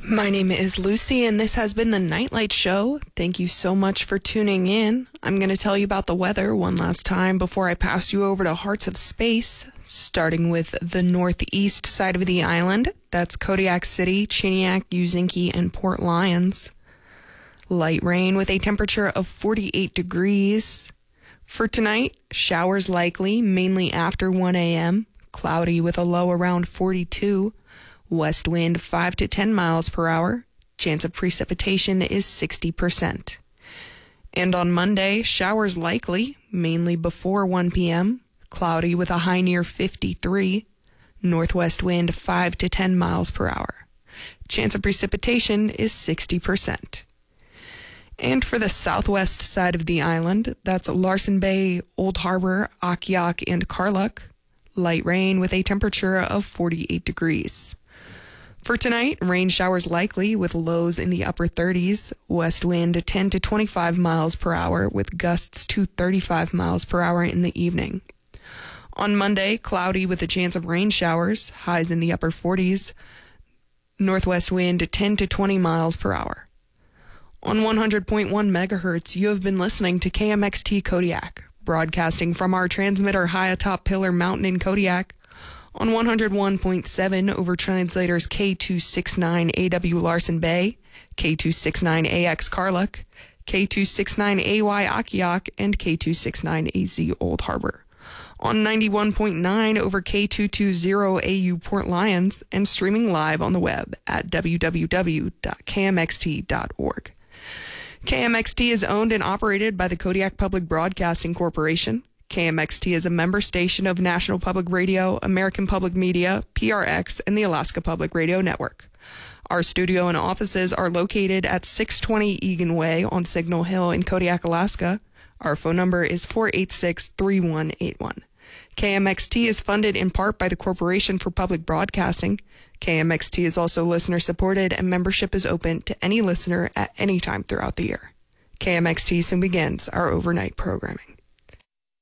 My name is Lucy, and this has been the Nightlight Show. Thank you so much for tuning in. I'm going to tell you about the weather one last time before I pass you over to Hearts of Space, starting with the northeast side of the island. That's Kodiak City, Chiniak, Uzinki, and Port Lions. Light rain with a temperature of 48 degrees. For tonight, showers likely, mainly after 1 a.m., cloudy with a low around 42. West wind 5 to 10 miles per hour. Chance of precipitation is 60%. And on Monday, showers likely, mainly before 1 p.m. Cloudy with a high near 53. Northwest wind 5 to 10 miles per hour. Chance of precipitation is 60%. And for the southwest side of the island, that's Larsen Bay, Old Harbor, Akiak, and Karluk. Light rain with a temperature of 48 degrees. For tonight, rain showers likely with lows in the upper 30s, west wind 10 to 25 miles per hour with gusts to 35 miles per hour in the evening. On Monday, cloudy with a chance of rain showers, highs in the upper 40s, northwest wind 10 to 20 miles per hour. On 100.1 megahertz, you have been listening to KMXT Kodiak, broadcasting from our transmitter high atop Pillar Mountain in Kodiak. On 101.7 over translators K269AW Larsen Bay, K269AX Karluk, K269AY Akiak, and K269AZ Old Harbor. On 91.9 over K220AU Port Lions, and streaming live on the web at www.kmxt.org. KMXT is owned and operated by the Kodiak Public Broadcasting Corporation. KMXT is a member station of National Public Radio, American Public Media, PRX, and the Alaska Public Radio Network. Our studio and offices are located at 620 Egan Way on Signal Hill in Kodiak, Alaska. Our phone number is 486-3181. KMXT is funded in part by the Corporation for Public Broadcasting. KMXT is also listener-supported, and membership is open to any listener at any time throughout the year. KMXT soon begins our overnight programming.